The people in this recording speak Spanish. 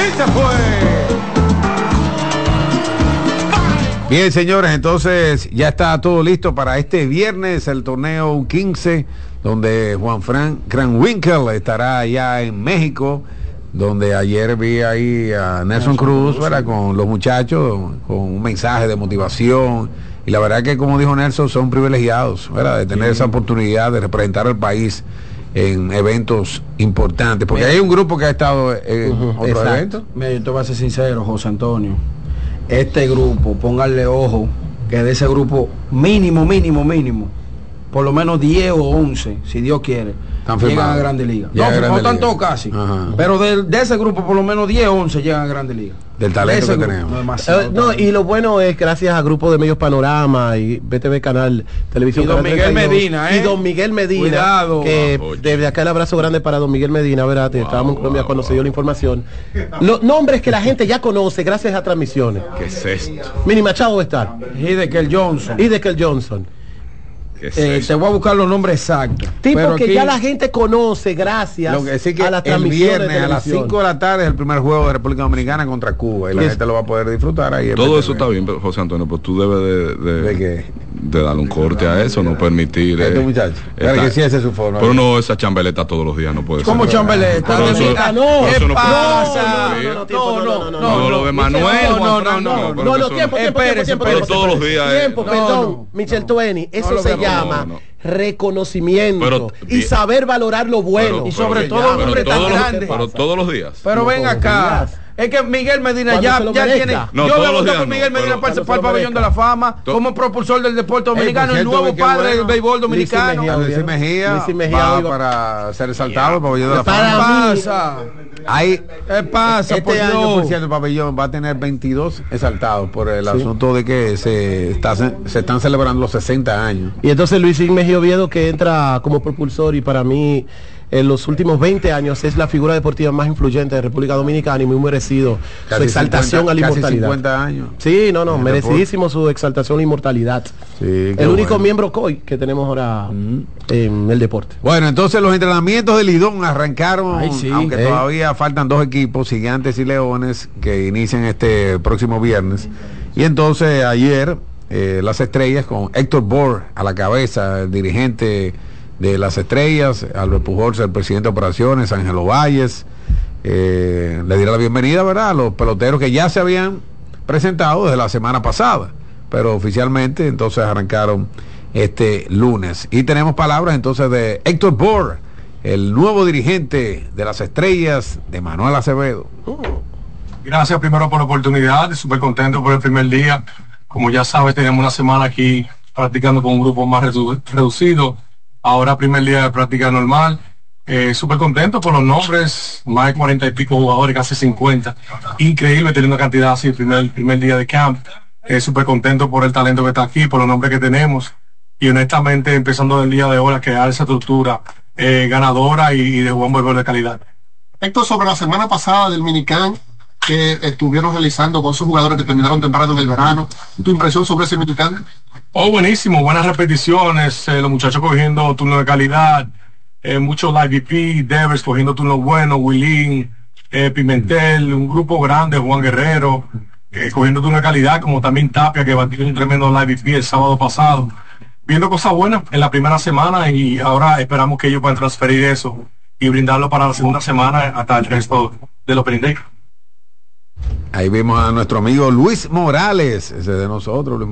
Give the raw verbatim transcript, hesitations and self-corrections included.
y se fue. Bien, señores, entonces ya está todo listo para este viernes, el torneo quince, donde Juan Frank Kranwinkel estará allá en México, donde ayer vi ahí a Nelson Cruz, ¿verdad?, con los muchachos, con un mensaje de motivación. Y la verdad que, como dijo Nelson, son privilegiados, ¿verdad?, de tener sí. esa oportunidad de representar al país en eventos importantes, porque Mira, hay un grupo que ha estado en uh-huh, otros eventos. Mira, yo te voy a ser sincero, José Antonio, este grupo, pónganle ojo, que de ese grupo mínimo, mínimo, mínimo, por lo menos diez o once, si Dios quiere, llegan a Grande Liga. No, no tanto casi, Ajá. pero de, de ese grupo por lo menos diez o once llegan a Grande Liga. Del talento que grupo, tenemos. No, eh, no, y lo bueno es gracias a Grupo de Medios Panorama y B T V Canal Televisión. Y Don Miguel Medina, ¿eh? Y Don Miguel Medina. Cuidado. Que oh, desde acá el abrazo grande para Don Miguel Medina, ¿verdad? Wow, estábamos en Colombia wow, cuando wow. se dio la información. Los nombres que la gente ya conoce gracias a transmisiones. ¿Qué es esto? Mini Machado va a estar. Hideki Johnson. Hideki Johnson. Es eh, te voy a buscar los nombres exactos. Tipo que aquí, ya la gente conoce gracias lo que sí que a la transmisión. El viernes a las cinco de la tarde es el primer juego de República Dominicana contra Cuba y la es, gente lo va a poder disfrutar ahí. Todo eso está bien, pero José Antonio, pues tú debes de, de, ¿De, qué? de darle un corte a eso, no permitir. Este eh, muchacho. Esta, que sí, esa es su forma. Pero no, esa chambeleta todos los días no puede ¿Cómo ser. ¿Cómo chambeleta? No, eso, ah, no, eso no pasa. No, no, no, no, lo de Manuel. No, no, no, no, no, tiempo, tiempo, tiempo. Pero todos los días. Tiempo, perdón, Michel Tueni, eso se llama reconocimiento pero, y saber valorar lo bueno, pero, y sobre pero, todo un hombre tan los, grande. Pero todos los días. Pero ven acá. Es que Miguel Medina ya, ya tiene. No, yo lo voto con Miguel no, Medina para, para el pabellón de la fama, to como propulsor del deporte dominicano, hey, el nuevo padre bueno. del béisbol dominicano. Luis Mejía, Mejía va iba. para ser exaltado el pabellón de la para fama. ¿Qué pasa? Ahí, ¿Qué pasa? Este por año, Dios. por cierto, el pabellón va a tener veintidós exaltados por el sí. asunto de que se, está, se están celebrando los sesenta años. Y entonces Luis Mejía Oviedo, que entra como propulsor, y para mí en los últimos veinte años es la figura deportiva más influyente de República Dominicana y muy merecido casi su exaltación cincuenta, a la inmortalidad. Casi cincuenta años. Sí, no, no, merecidísimo su exaltación a la inmortalidad. Sí, el único bueno. miembro C O I que tenemos ahora mm. en el deporte. Bueno, entonces los entrenamientos del Lidón arrancaron, Ay, sí, aunque eh. todavía faltan dos equipos, Gigantes y Leones, que inician este próximo viernes. Y entonces ayer eh, las Estrellas con Héctor Bohr a la cabeza, el dirigente de las Estrellas, Albert Pujols, el presidente de operaciones, Ángelo Valles, eh, le dirá la bienvenida, ¿verdad?, a los peloteros que ya se habían presentado desde la semana pasada, pero oficialmente entonces arrancaron este lunes. Y tenemos palabras entonces de Héctor Bohr, el nuevo dirigente de las Estrellas, de Manuel Acevedo. Gracias primero por la oportunidad, súper contento por el primer día. Como ya sabes, tenemos una semana aquí practicando con un grupo más redu reducido. Ahora primer día de práctica normal, eh, súper contento por los nombres, más de cuarenta y pico jugadores, casi cincuenta, increíble tener una cantidad así el primer, primer día de camp, eh, súper contento por el talento que está aquí, por los nombres que tenemos, y honestamente empezando el día de hoy a crear esa estructura eh, ganadora y, y de buen béisbol de calidad. Héctor, sobre la semana pasada del minicamp que estuvieron realizando con sus jugadores que terminaron temprano en el verano, ¿tu impresión sobre ese minicamp? Oh, buenísimo, buenas repeticiones, eh, los muchachos cogiendo turnos de calidad, eh, muchos live V P, Devers cogiendo turnos buenos, Willín, eh, Pimentel, un grupo grande, Juan Guerrero, eh, cogiendo turnos de calidad, como también Tapia, que batió un tremendo live V P el sábado pasado. Viendo cosas buenas en la primera semana y ahora esperamos que ellos puedan transferir eso y brindarlo para la segunda semana hasta el resto del Opening Day. Ahí vimos a nuestro amigo Luis Morales, ese de nosotros, Luis